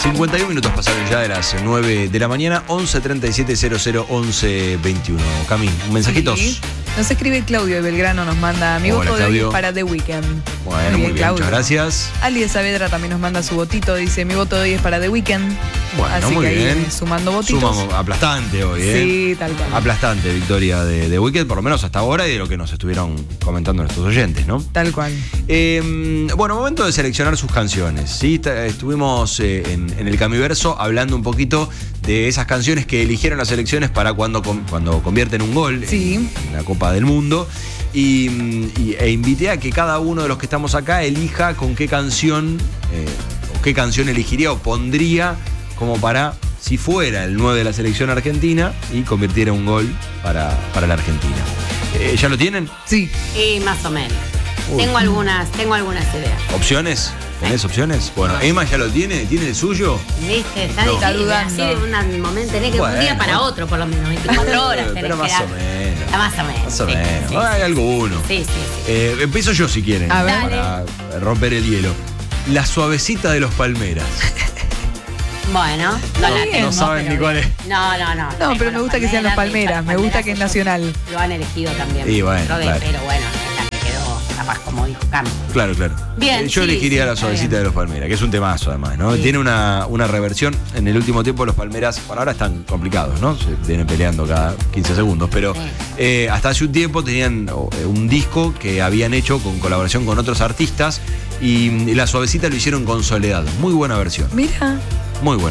51 minutos pasaron ya de las 9 de la mañana, 11 37 00 11 21. Cami, ¿mensajitos? Sí. Nos escribe Claudio de Belgrano, nos manda mi voto de hoy es para The Weeknd. Bueno, muy bien, muchas gracias. Ali de Saavedra también nos manda su votito, dice mi voto de hoy es para The Weeknd. Bueno, así muy que bien. Ahí sumando votitos. Sumamos aplastante hoy, ¿eh? Sí, tal cual. Aplastante victoria de The Weeknd, por lo menos hasta ahora, y de lo que nos estuvieron comentando nuestros oyentes, ¿no? Tal cual. Bueno, momento de seleccionar sus canciones, ¿sí? Estuvimos en el Camiverso hablando un poquito de esas canciones que eligieron las selecciones para cuando convierten un gol en la Copa del Mundo. E invité a que cada uno de los que estamos acá elija con qué canción o qué canción elegiría o pondría como para, si fuera el 9 de la selección argentina y convirtiera un gol para la Argentina. ¿Ya lo tienen? Sí. Más o menos. Tengo algunas ideas. ¿Opciones? ¿Tenés opciones? Bueno, Emma ya lo tiene. ¿Tiene el suyo? ¿Viste? Está dudando. Así de un momento, tenés que un día para otro, por lo menos, 24 horas. Pero más o menos. Más o menos. Más o menos. Sí, hay alguno. Sí. Empiezo yo si quieren. A ver. Para romper el hielo. La suavecita de los Palmeras. Bueno, no saben ni cuál es. No. No, pero me gusta que sean los Palmeras, me gusta que es nacional. Lo han elegido también. Y bueno, Pero bueno, es la que quedó, capaz, como dijo Cami. Claro. Bien, yo elegiría la suavecita de los Palmeras, que es un temazo además, ¿no? Sí. Tiene una reversión. En el último tiempo los Palmeras, por ahora están complicados, ¿no? Se vienen peleando cada 15 segundos, pero hasta hace un tiempo tenían un disco que habían hecho con colaboración con otros artistas y la suavecita lo hicieron con Soledad. Muy buena versión. Mira. Muy buena.